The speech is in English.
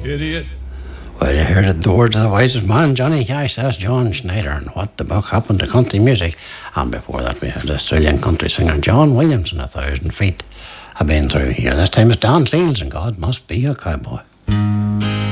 idiot. Well, you heard the words of the wisest man, Johnny Cash. That's John Schneider, and what the buck happened to country music. And before that, we had the Australian country singer John Williams and 1,000 Feet. I've been through here. This time it's Dan Seals and God Must Be a Cowboy.